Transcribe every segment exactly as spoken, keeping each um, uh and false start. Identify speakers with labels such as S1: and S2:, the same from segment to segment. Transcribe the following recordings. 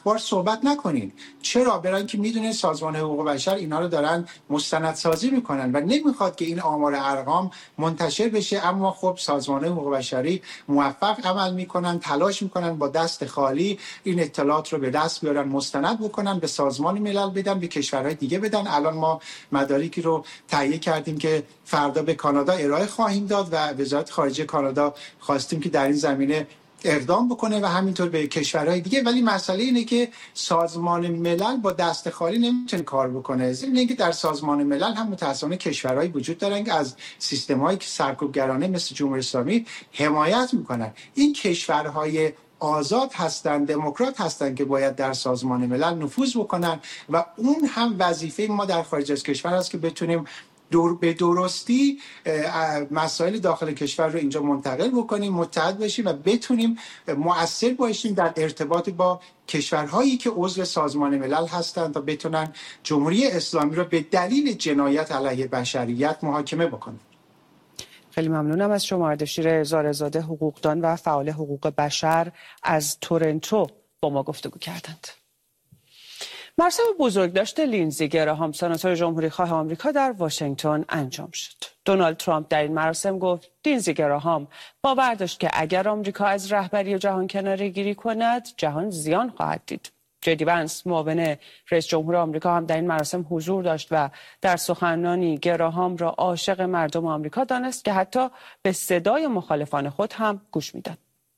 S1: اخبار صحبت نکنین. چرا؟ برای اینکه میدونه سازمان حقوق بشر اینا رو دارن مستندسازی میکنن و نمیخواد که این آمار ارقام منتشر بشه. اما خب سازمان حقوق بشری موفق عمل میکنن، تلاش میکنن با دست خالی این اطلاعات رو به دست بیارن، مستند بکنن، به سازمان ملل بدن، به کشورهای دیگه بدن. الان ما مدارکی رو تهیه کردیم که فردا به کانادا ارائه خواهیم داد و وزارت خارجه کانادا خواستیم که در این زمینه اقدام بکنه و همینطور به کشورهای دیگه. ولی مسئله اینه که سازمان ملل با دست خالی نمیتونه کار بکنه. ضمن اینکه در سازمان ملل هم متأسفانه کشورهایی وجود دارن که از سیستم‌هایی که سرکوبگرانه مثل جمهوری اسلامی حمایت میکنن. این کشورهای آزاد هستند، دموکرات هستند که باید در سازمان ملل نفوذ بکنن و اون هم وظیفه ما در خارج از کشور است که بتونیم دور به درستی مسائل داخل کشور رو اینجا منتقل بکنیم، متحد بشیم و بتونیم مؤثر باشیم در ارتباط با کشورهایی که عضو سازمان ملل هستند تا بتونن جمهوری اسلامی رو به دلیل جنایت علیه بشریت محاکمه بکنن.
S2: خیلی ممنونم از شما. اردشیر زارزاده، حقوقدان و فعال حقوق بشر از تورنتو با ما گفتگو کردند. مراسم بزرگداشت لینزی گراهام سناتور جمهوریخواه آمریکا در واشنگتن انجام شد. دونالد ترامپ در این مراسم گفت لینزی گراهام باور داشت که اگر آمریکا از رهبری جهان کناره‌گیری کند، جهان زیان خواهد دید. جدی ونس معاون رئیس جمهور آمریکا هم در این مراسم حضور داشت و در سخنرانی گراهام را عاشق مردم آمریکا دانست که حتی به صدای مخالفان خود هم گوش میداد.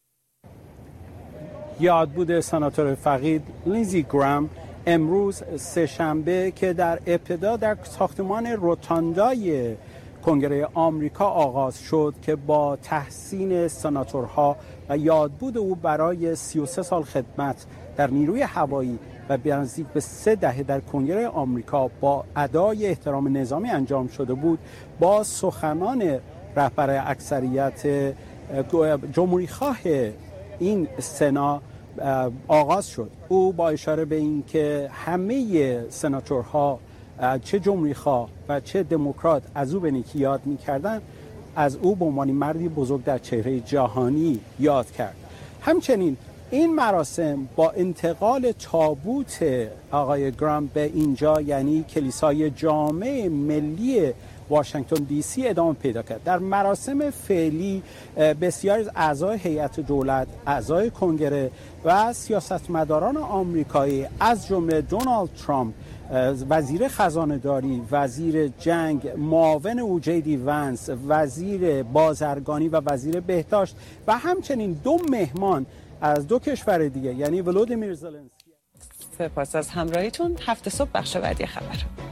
S3: یادبود سناتور فقید لینزی گرام امروز سه‌شنبه که در ابتدا در ساختمان روتاندای کنگره آمریکا آغاز شد که با تحسین سناتورها و یادبود او برای سی و سه سال خدمت در نیروی هوایی و به نزدیک به سه دهه در کنگره آمریکا با ادای احترام نظامی انجام شده بود، با سخنان رهبر اکثریت جمهوریخواه این سنا آغاز شد. او با اشاره به این که همه سناتورها چه جمهوریخواه و چه دموکرات از او به نیکی یاد می‌کردند، از او به عنوان مردی بزرگ در چهره جهانی یاد کرد. همچنین این مراسم با انتقال تابوت آقای گرام به اینجا، یعنی کلیسای جامع ملی واشنگتن دی سی، ادامه پیدا کرد. در مراسم فعلی بسیاری از اعضای هیئت دولت، اعضای کنگره و سیاستمداران آمریکایی از جمله دونالد ترامپ، وزیر خزانه‌داری، وزیر جنگ، معاون او جدی ونس، وزیر بازرگانی و وزیر بهداشت و همچنین دو مهمان از دو کشور دیگه یعنی ولودیمیر زلنسکی.
S2: سپاس از همراهیتون. هفته صبح بخش بعدی خبر.